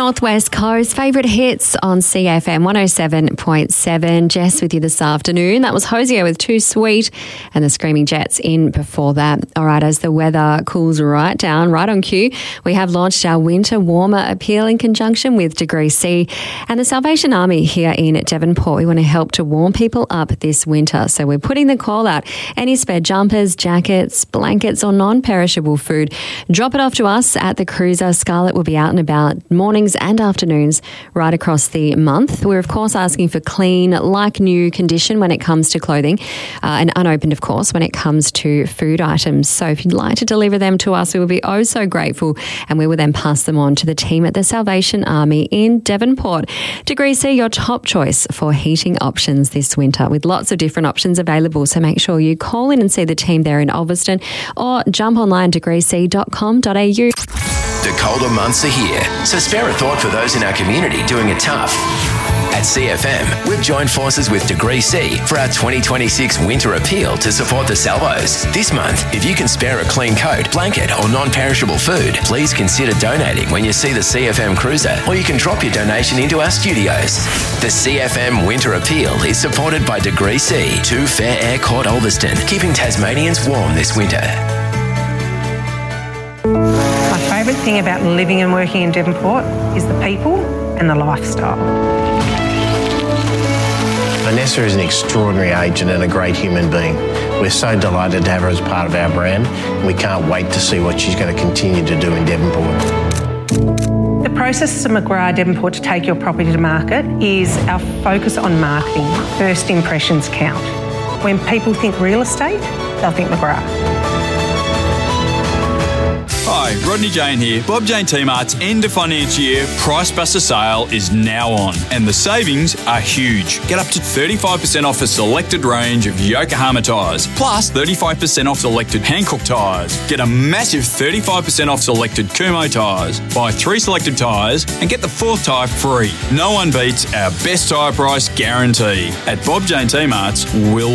Northwest Coast, favourite hits on CFM 107.7. Jess with you this afternoon. That was Hosier with Too Sweet and the Screaming Jets in before that. All right, as the weather cools right down, right on cue, we have launched our winter warmer appeal in conjunction with Degree C and the Salvation Army here in Devonport. We want to help to warm people up this winter. So we're putting the call out. Any spare jumpers, jackets, blankets or non-perishable food, drop it off to us at the Cruiser. Scarlett will be out and about mornings and afternoons right across the month. We're, of course, asking for clean, like new condition when it comes to clothing and unopened, of course, when it comes to food items. So if you'd like to deliver them to us, we will be oh so grateful, and we will then pass them on to the team at the Salvation Army in Devonport. Degree C, your top choice for heating options this winter, with lots of different options available. So make sure you call in and see the team there in Ulverston or jump online degreec.com.au. The colder months are here, so spare a thought for those in our community doing it tough. At CFM, we've joined forces with Degree C for our 2026 winter appeal to support the Salvos. This month, if you can spare a clean coat, blanket or non-perishable food, please consider donating when you see the CFM Cruiser, or you can drop your donation into our studios. The CFM Winter Appeal is supported by Degree C, 2 Fair Air Court Ulverston, keeping Tasmanians warm this winter. My favourite thing about living and working in Devonport is the people and the lifestyle. Vanessa is an extraordinary agent and a great human being. We're so delighted to have her as part of our brand, and we can't wait to see what she's going to continue to do in Devonport. The process of McGrath Devonport to take your property to market is our focus on marketing. First impressions count. When people think real estate, they'll think McGrath. Hi, Rodney Jane here. Bob Jane T-Mart's end of financial year Price Buster sale is now on, and the savings are huge. Get up to 35% off a selected range of Yokohama tyres, plus 35% off selected Hankook tyres. Get a massive 35% off selected Kumho tyres. Buy 3 selected tyres and get the 4th tyre free. No one beats our best tyre price guarantee. At Bob Jane T-Mart's, we'll